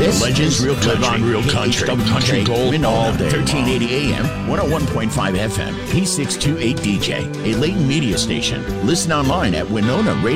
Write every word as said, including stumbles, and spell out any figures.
This Legends is Real Live Country. on Real Country. Country Gold Win all day thirteen eighty long. A M, one oh one point five F M, P six twenty-eight D J, a Layton media station. Listen online at Winona Radio.